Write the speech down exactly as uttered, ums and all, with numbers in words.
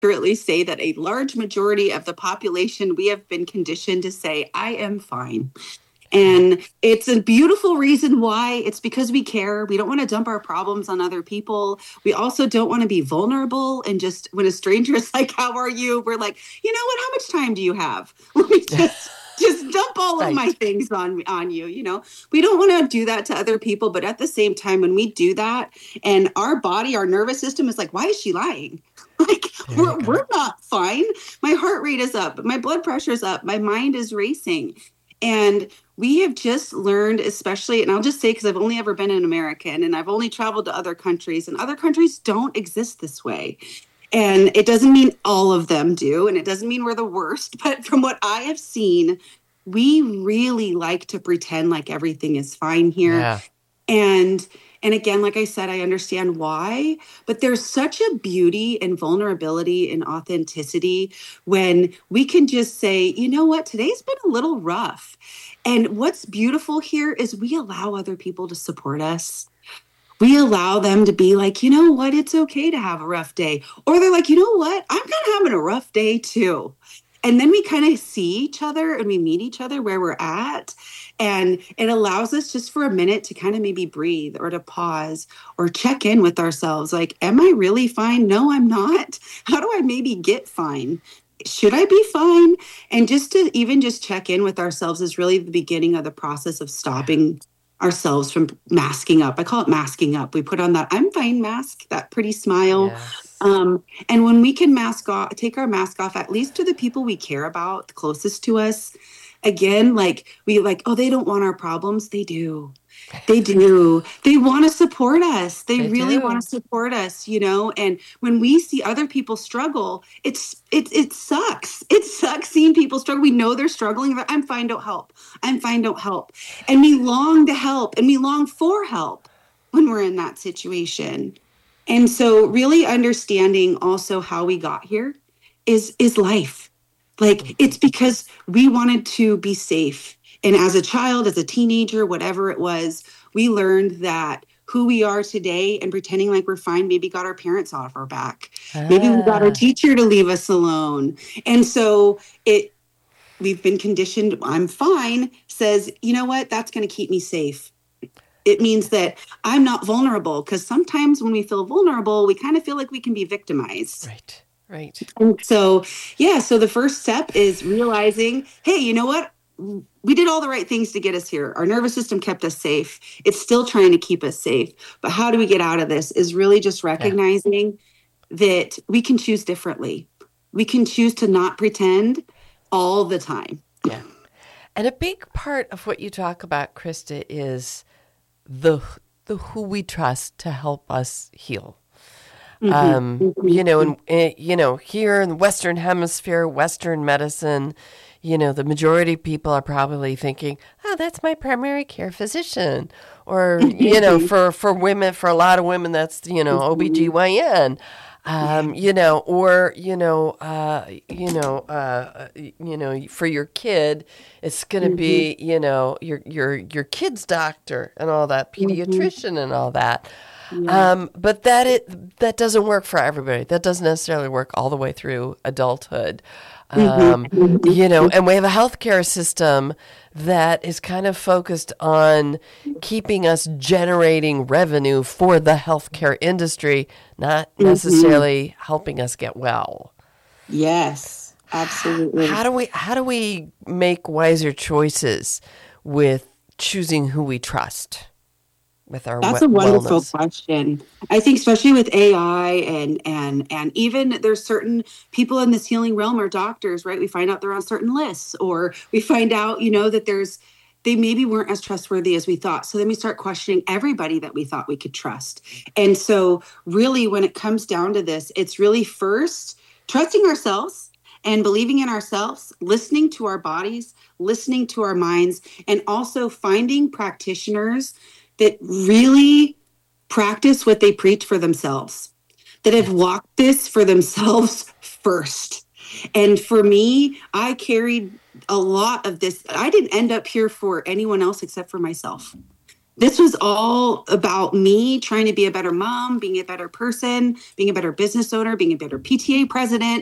accurately say that a large majority of the population, we have been conditioned to say, I am fine. And it's a beautiful reason why. It's because we care. We don't want to dump our problems on other people. We also don't want to be vulnerable. And just when a stranger is like, how are you? We're like, you know what? How much time do you have? Let me just just dump all right. of my things on, on you. You know, we don't want to do that to other people. But at the same time, when we do that and our body, our nervous system is like, why is she lying? Like, we're, we're not fine. My heart rate is up. My blood pressure is up. My mind is racing. And we have just learned, especially, and I'll just say, because I've only ever been an American and I've only traveled to other countries, and other countries don't exist this way. And it doesn't mean all of them do, and it doesn't mean we're the worst. But from what I have seen, we really like to pretend like everything is fine here. Yeah. And And again, like I said, I understand why, but there's such a beauty and vulnerability and authenticity when we can just say, you know what, today's been a little rough. And what's beautiful here is we allow other people to support us. We allow them to be like, you know what, it's okay to have a rough day. Or they're like, you know what, I'm kind of having a rough day too. And then we kind of see each other and we meet each other where we're at. And it allows us just for a minute to kind of maybe breathe or to pause or check in with ourselves. Like, am I really fine? No, I'm not. How do I maybe get fine? Should I be fine? And just to even just check in with ourselves is really the beginning of the process of stopping ourselves from masking up. I call it masking up. We put on that I'm fine mask, that pretty smile. Yes. Um, and when we can mask off, take our mask off, at least to the people we care about, the closest to us, again, like we like, oh, they don't want our problems. They do. They do. They want to support us. They, They really do. want to support us, you know, and when we see other people struggle, it's, it, it sucks. It sucks seeing people struggle. We know they're struggling. But I'm fine. Don't help. I'm fine. Don't help. And we long to help and we long for help when we're in that situation. And so really understanding also how we got here is, is life. Like, it's because we wanted to be safe. And as a child, as a teenager, whatever it was, we learned that who we are today and pretending like we're fine maybe got our parents off our back. Ah. Maybe we got our teacher to leave us alone. And so it, we've been conditioned, I'm fine, says, you know what, that's going to keep me safe. It means that I'm not vulnerable, because sometimes when we feel vulnerable, we kind of feel like we can be victimized. Right, right. And so, yeah, so the first step is realizing, hey, you know what? We did all the right things to get us here. Our nervous system kept us safe. It's still trying to keep us safe. But how do we get out of this is really just recognizing yeah. that we can choose differently. We can choose to not pretend all the time. Yeah. And a big part of what you talk about, Krista, is the the who we trust to help us heal. Mm-hmm. Um, mm-hmm. You know, and uh, you know, here in the Western Hemisphere, Western medicine, you know, the majority of people are probably thinking, "Oh, that's my primary care physician," or you know, for for women, for a lot of women, that's you know, O B G Y N. Um, you know, or, you know, uh, you know, uh, you know, for your kid, it's going to mm-hmm. be, you know, your, your, your kid's doctor and all that, pediatrician mm-hmm. and all that. Yeah. Um, but that, it, that doesn't work for everybody. That doesn't necessarily work all the way through adulthood. Um, mm-hmm. You know, and we have a healthcare system that is kind of focused on keeping us generating revenue for the healthcare industry, not necessarily mm-hmm. helping us get well. Yes, absolutely. How do we how do we make wiser choices with choosing who we trust? With our That's we- a wonderful wellness. question. I think especially with A I and and and even there's certain people in this healing realm are doctors, right? We find out they're on certain lists, or we find out, you know, that there's they maybe weren't as trustworthy as we thought. So then we start questioning everybody that we thought we could trust. And so really when it comes down to this, it's really first trusting ourselves and believing in ourselves, listening to our bodies, listening to our minds, and also finding practitioners that really practice what they preach for themselves, that have walked this for themselves first. And for me, I carried a lot of this. I didn't end up here for anyone else except for myself. this was all about me trying to be a better mom, being a better person, being a better business owner, being a better P T A president,